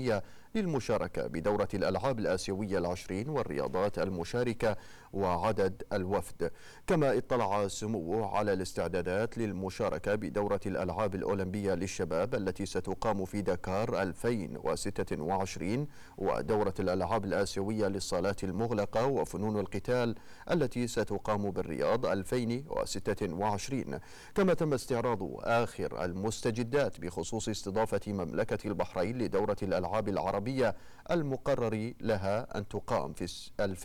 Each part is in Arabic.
الوطنية للمشاركة بدورة الألعاب الآسيوية العشرين والرياضات المشاركة وعدد الوفد. كما اطلع سموه على الاستعدادات للمشاركة بدورة الألعاب الأولمبية للشباب التي ستقام في دكار 2026 ودورة الألعاب الآسيوية للصالات المغلقة وفنون القتال التي ستقام بالرياض 2026. كما تم استعراض آخر المستجدات بخصوص استضافة مملكة البحرين لدورة الألعاب العربية المقرر لها أن تقام في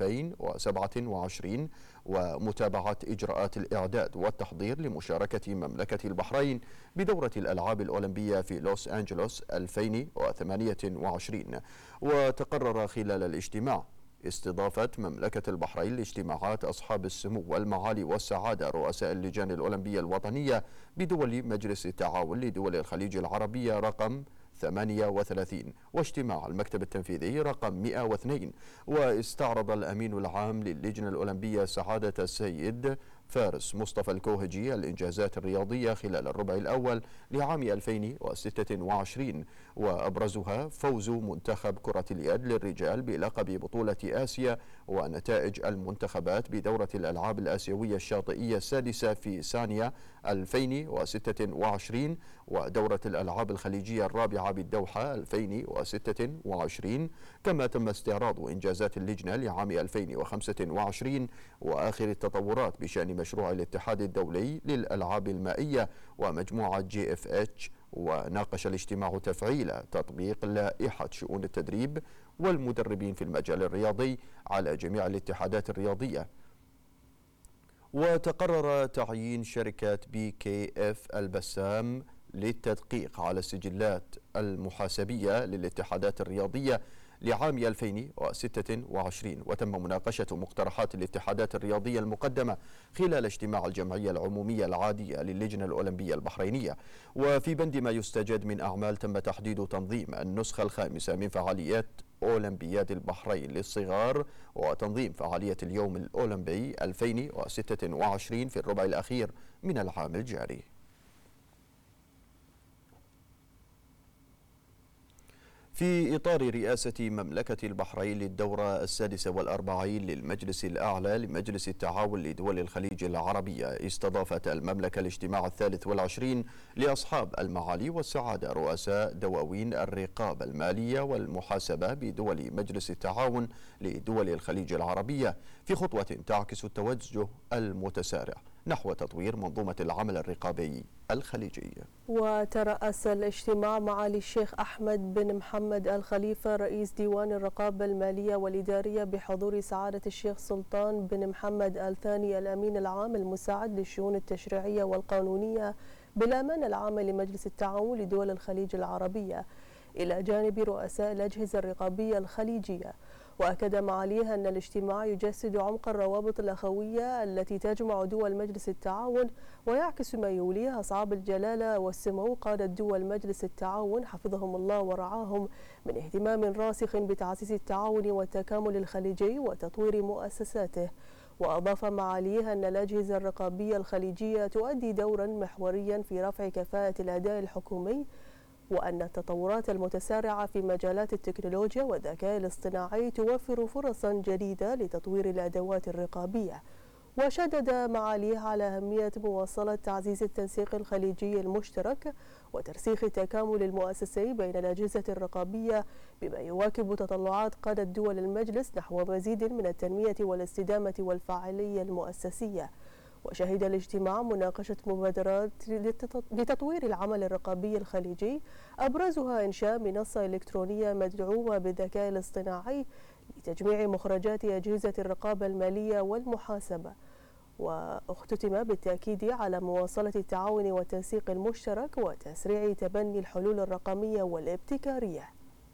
2027 ومتابعة إجراءات الإعداد والتحضير لمشاركة مملكة البحرين بدورة الألعاب الأولمبية في لوس أنجلوس 2028. وتقرر خلال الاجتماع استضافة مملكة البحرين لاجتماعات أصحاب السمو والمعالي والسعادة رؤساء اللجان الأولمبية الوطنية بدول مجلس التعاون لدول الخليج العربية رقم 38 واجتماع المكتب التنفيذي رقم 102. واستعرض الأمين العام للجنة الأولمبية سعادة السيد فارس مصطفى الكوهجي الإنجازات الرياضية خلال الربع الأول لعام 2026 وأبرزها فوز منتخب كرة اليد للرجال بلقب بطولة آسيا ونتائج المنتخبات بدورة الألعاب الآسيوية الشاطئية السادسة في سانيا 2026 ودورة الألعاب الخليجية الرابعة بالدوحة 2026. كما تم استعراض إنجازات اللجنة لعام 2025 وآخر التطورات بشأن مشروع الاتحاد الدولي للألعاب المائية ومجموعة GFH. وناقش الاجتماع تفعيل تطبيق لائحة شؤون التدريب والمدربين في المجال الرياضي على جميع الاتحادات الرياضية. وتقرر تعيين شركة BKF البسام للتدقيق على السجلات المحاسبية للاتحادات الرياضية لعام 2026. وتم مناقشة مقترحات الاتحادات الرياضية المقدمة خلال اجتماع الجمعية العمومية العادية للجنة الأولمبية البحرينية. وفي بند ما يستجد من أعمال تم تحديد تنظيم النسخة الخامسة من فعاليات أولمبياد البحرين للصغار وتنظيم فعالية اليوم الأولمبي 2026 في الربع الأخير من العام الجاري. في إطار رئاسة مملكة البحرين للدورة 46 للمجلس الأعلى لمجلس التعاون لدول الخليج العربية، استضافت المملكة الاجتماع 23 لأصحاب المعالي والسعادة رؤساء دواوين الرقابة المالية والمحاسبة بدول مجلس التعاون لدول الخليج العربية في خطوة تعكس التوجه المتسارع نحو تطوير منظومة العمل الرقابي الخليجي. وترأس الاجتماع معالي الشيخ أحمد بن محمد الخليفة رئيس ديوان الرقابة المالية والإدارية بحضور سعادة الشيخ سلطان بن محمد الثاني الأمين العام المساعد للشؤون التشريعية والقانونية بالأمانة العامة لمجلس التعاون لدول الخليج العربية، إلى جانب رؤساء الأجهزة الرقابية الخليجية. وأكد معاليها أن الاجتماع يجسد عمق الروابط الأخوية التي تجمع دول مجلس التعاون ويعكس ما يوليها أصحاب الجلالة والسمو قادة دول مجلس التعاون حفظهم الله ورعاهم من اهتمام راسخ بتعزيز التعاون والتكامل الخليجي وتطوير مؤسساته. وأضاف معاليها أن الأجهزة الرقابية الخليجية تؤدي دورا محوريا في رفع كفاءة الأداء الحكومي، وأن التطورات المتسارعة في مجالات التكنولوجيا والذكاء الاصطناعي توفر فرصا جديدة لتطوير الأدوات الرقابية. وشدد معاليه على أهمية مواصلة تعزيز التنسيق الخليجي المشترك وترسيخ تكامل المؤسسي بين الأجهزة الرقابية بما يواكب تطلعات قادة دول المجلس نحو مزيد من التنمية والاستدامة والفاعلية المؤسسية. وشهد الاجتماع مناقشة مبادرات لتطوير العمل الرقابي الخليجي، أبرزها إنشاء منصة إلكترونية مدعومة بالذكاء الاصطناعي لتجميع مخرجات أجهزة الرقابة المالية والمحاسبة. واختتم بالتأكيد على مواصلة التعاون والتنسيق المشترك وتسريع تبني الحلول الرقمية والابتكارية.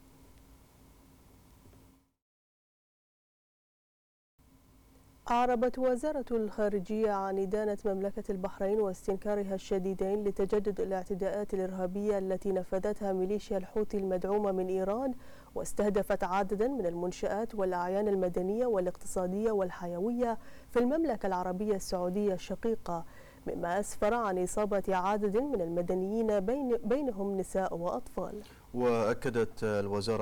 أعربت وزارة الخارجية عن إدانة مملكة البحرين واستنكارها الشديدين لتجدد الاعتداءات الإرهابية التي نفذتها ميليشيا الحوثي المدعومة من إيران واستهدفت عددا من المنشآت والأعيان المدنية والاقتصادية والحيوية في المملكة العربية السعودية الشقيقة، مما أسفر عن إصابة عدد من المدنيين بينهم نساء وأطفال. وأكدت الوزارة